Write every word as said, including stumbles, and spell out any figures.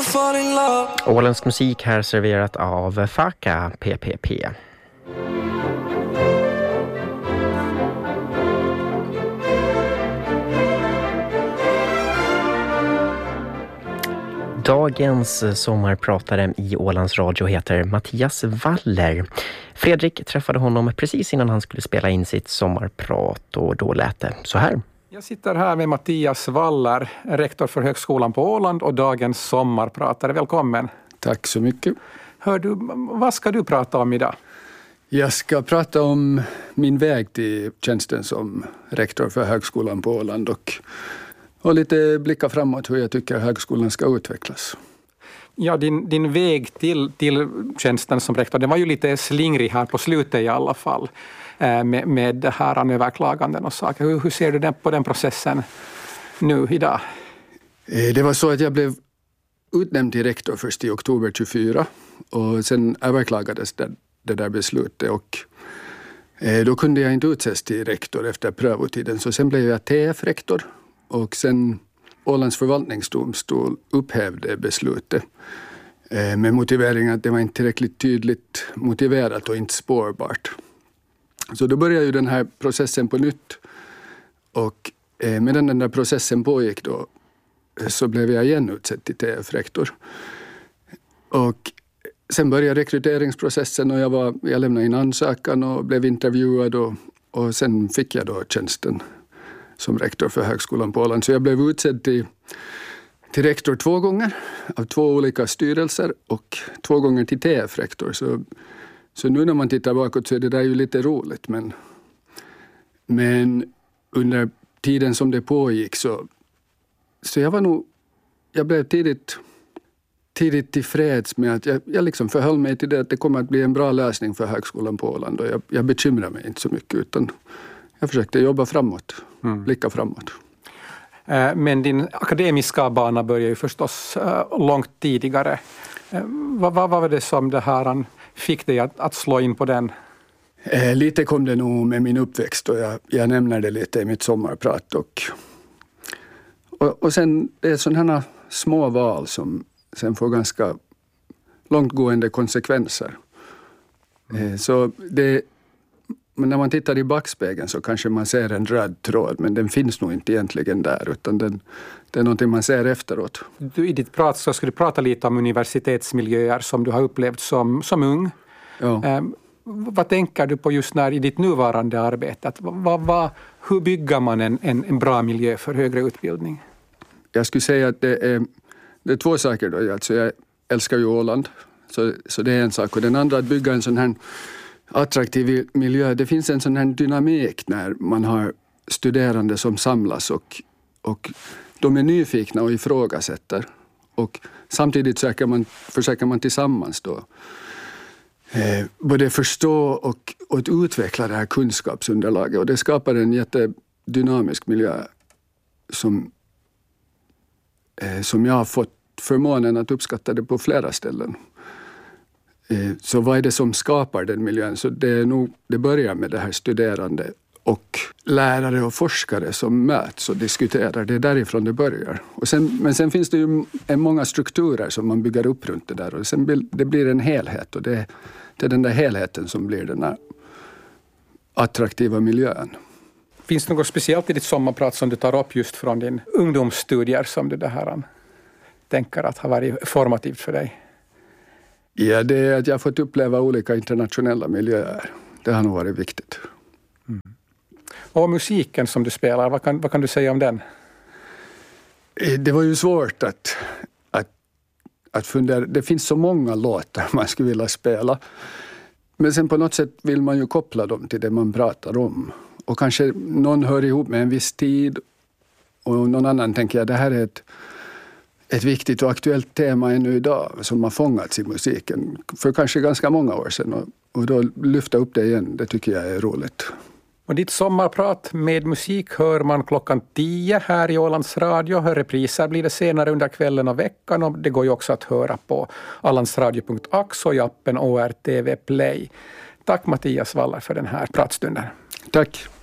fall in love. Åländsk musik här serverat av Faka P P P. Dagens sommarpratare i Ålands Radio heter Mattias Waller. Fredrik träffade honom precis innan han skulle spela in sitt sommarprat och då lät det så här. Jag sitter här med Mattias Waller, rektor för Högskolan på Åland och dagens sommarpratare. Välkommen. Tack så mycket. Hör du, vad ska du prata om idag? Jag ska prata om min väg till tjänsten som rektor för Högskolan på Åland och, och lite blicka framåt hur jag tycker högskolan ska utvecklas. Ja, din, din väg till, till tjänsten som rektor, den var ju lite slingrig här på slutet i alla fall. Med, med det här överklaganden och saker. Hur, hur ser du den, på den processen nu idag? Det var så att jag blev utnämnd till rektor först i oktober tjugofyra och sen överklagades det, det där beslutet och eh, då kunde jag inte utses till rektor efter prövotiden, så sen blev jag T F-rektor och sen Ålands förvaltningsdomstol upphävde beslutet eh, med motivering att det var inte tillräckligt tydligt motiverat och inte spårbart. Så då började ju den här processen på nytt och eh, medan den där processen pågick då så blev jag igen utsedd till T F-rektor. Och sen började rekryteringsprocessen och jag, var, jag lämnade in ansökan och blev intervjuad och, och sen fick jag då tjänsten som rektor för Högskolan på Åland. Så jag blev utsedd till, till rektor två gånger av två olika styrelser och två gånger till T F-rektor. Så, så nu när man tittar bakåt så är det där ju lite roligt. Men, men under tiden som det pågick så, så jag var nog, jag blev tidigt, tidigt tillfreds med att jag, jag liksom förhöll mig till det att det kommer att bli en bra lösning för Högskolan på Åland och jag, jag bekymrar mig inte så mycket utan jag försökte jobba framåt, mm. blicka framåt. Men din akademiska bana började ju förstås långt tidigare. Vad, vad var det som det här fick dig att, att slå in på den? Lite kom det nog med min uppväxt och jag, jag nämner det lite i mitt sommarprat. Och, och, och sen det är sådana små val som sen får ganska långtgående konsekvenser. Mm. Så det, men när man tittar i backspegeln så kanske man ser en röd tråd, men den finns nog inte egentligen där utan den, det är någonting man ser efteråt. Du, i ditt prat så ska du prata lite om universitetsmiljöer som du har upplevt som, som ung. Ja. Eh, vad tänker du på just när i ditt nuvarande arbete? Att, vad, vad, hur bygger man en, en, en bra miljö för högre utbildning? Jag skulle säga att det är, det är två saker då. Alltså jag älskar ju Åland, så, så det är en sak. Och den andra att bygga en sån här attraktiv miljö. Det finns en sån här dynamik när man har studerande som samlas och, och de är nyfikna och ifrågasätter. Och samtidigt försöker man, försöker man tillsammans då eh, både förstå och, och utveckla det här kunskapsunderlaget. Och det skapar en jättedynamisk miljö som, eh, som jag har fått förmånen att uppskatta det på flera ställen. Så vad är det som skapar den miljön? Så det, är nog, det börjar med det här studerande och lärare och forskare som möts och diskuterar. Det är därifrån det börjar. Och sen, men sen finns det ju en många strukturer som man bygger upp runt det där. Och sen det blir en helhet och det, det är den där helheten som blir den här attraktiva miljön. Finns det något speciellt i ditt sommarprat som du tar upp just från din ungdomsstudier som du det här tänker att har varit formativt för dig? Ja, det är att jag har fått uppleva olika internationella miljöer. Det har nog varit viktigt. Mm. Och musiken som du spelar, vad kan, vad kan du säga om den? Det var ju svårt att, att, att fundera. Det finns så många låtar man skulle vilja spela. Men sen på något sätt vill man ju koppla dem till det man pratar om. Och kanske någon hör ihop med en viss tid. Och någon annan tänker jag, det här är ett... ett viktigt och aktuellt tema ännu idag som har fångats i musiken för kanske ganska många år sedan och, och då lyfta upp det igen, det tycker jag är roligt. Och ditt sommarprat med musik hör man klockan tio här i Ålands Radio. Repriser blir det senare under kvällen och veckan och det går ju också att höra på ålandsradio punkt ax och i appen O R T V Play. Tack Mattias Waller för den här pratstunden. Tack.